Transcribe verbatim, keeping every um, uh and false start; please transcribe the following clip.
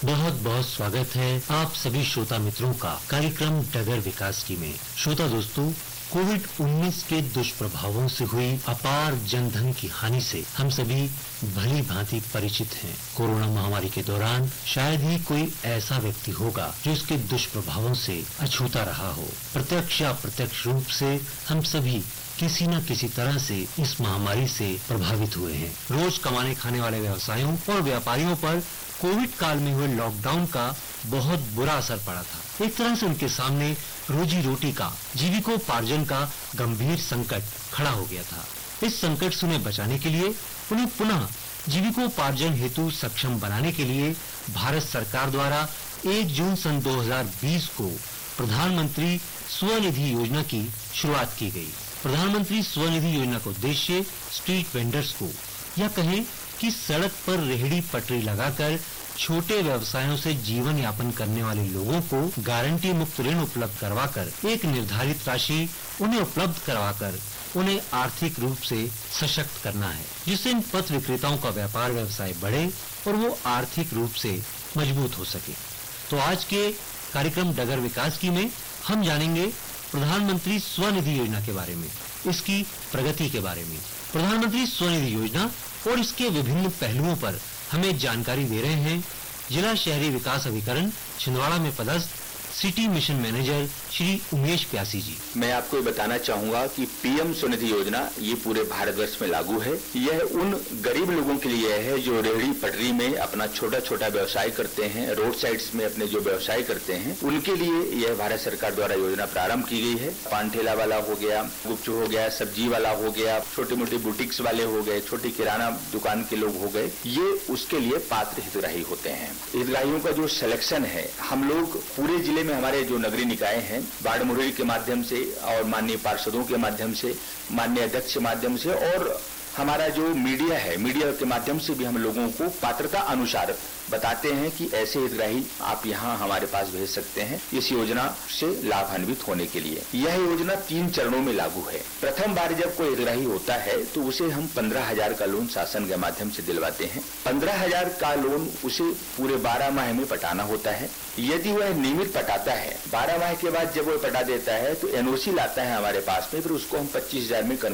बहुत बहुत स्वागत है आप सभी श्रोता मित्रों का कार्यक्रम डगर विकास की में। श्रोता दोस्तों, कोविड उन्नीस के दुष्प्रभावों से हुई अपार जनधन की हानि से हम सभी भली भांति परिचित हैं। कोरोना महामारी के दौरान शायद ही कोई ऐसा व्यक्ति होगा जो इसके दुष्प्रभावों से अछूता रहा हो। प्रत्यक्ष या अप्रत्यक्ष रूप से हम सभी किसी न किसी तरह से इस महामारी से प्रभावित हुए हैं। रोज कमाने खाने वाले व्यवसायों और व्यापारियों पर कोविड काल में हुए लॉकडाउन का बहुत बुरा असर पड़ा था। एक तरह से उनके सामने रोजी रोटी का, जीविकोपार्जन का गंभीर संकट खड़ा हो गया था। इस संकट से उन्हें बचाने के लिए, उन्हें पुनः जीविकोपार्जन हेतु सक्षम बनाने के लिए भारत सरकार द्वारा एक जून सन दो हज़ार बीस को प्रधानमंत्री स्वनिधि योजना की शुरुआत की गई। प्रधानमंत्री स्वनिधि योजना का उद्देश्य स्ट्रीट वेंडर्स को, या कहें कि सड़क पर रेहड़ी पटरी लगाकर छोटे व्यवसायों से जीवन यापन करने वाले लोगों को गारंटी मुक्त ऋण उपलब्ध करवाकर एक निर्धारित राशि उन्हें उपलब्ध करवाकर उन्हें आर्थिक रूप से सशक्त करना है, जिससे इन पथ विक्रेताओं का व्यापार व्यवसाय बढ़े और वो आर्थिक रूप से मजबूत हो सके। तो आज के कार्यक्रम डगर विकास की में हम जानेंगे प्रधानमंत्री स्वनिधि योजना के बारे में, इसकी प्रगति के बारे में। प्रधानमंत्री स्वनिधि योजना और इसके विभिन्न पहलुओं पर हमें जानकारी दे रहे हैं जिला शहरी विकास अभिकरण छिंदवाड़ा में पदस्थ city mission manager Shri Umesh प्यासी जी। मैं आपको ये बताना चाहूंगा कि पीएम स्वनिधि योजना ये पूरे भारतवर्ष में लागू है। यह उन गरीब लोगों के लिए है जो रेहड़ी पटरी में अपना छोटा छोटा व्यवसाय करते हैं, रोड साइड्स में अपने जो व्यवसाय करते हैं, उनके लिए यह भारत सरकार द्वारा योजना प्रारंभ की गई है। पान ठेला वाला हो गया, गुपचुप हो गया, सब्जी वाला हो गया, छोटे मोटे बुटीक्स वाले हो गए, छोटी किराना दुकान के लोग हो गए, ये उसके लिए पात्र हितग्राही होते हैं। हितग्राहियों का जो सिलेक्शन है, हम लोग पूरे जिले में हमारे जो नगरीय निकाय हैं, वार्ड मुरली के माध्यम से और माननीय पार्षदों के माध्यम से, माननीय अध्यक्ष के माध्यम से और हमारा जो मीडिया है, मीडिया के माध्यम से भी हम लोगों को पात्रता अनुसार बताते हैं कि ऐसे हितग्राही आप यहाँ हमारे पास भेज सकते हैं इस योजना से लाभान्वित होने के लिए। यह योजना तीन चरणों में लागू है। प्रथम बार जब कोई हितग्राही होता है तो उसे हम पंद्रह हजार का लोन शासन के माध्यम से दिलवाते हैं। पंद्रह हजार का लोन उसे पूरे बारह माह में पटाना होता है। यदि वह नियमित पटाता है, बारह माह के बाद जब वह पटा देता है तो एनओसी लाता है हमारे पास में, फिर उसको हम पच्चीस हजार में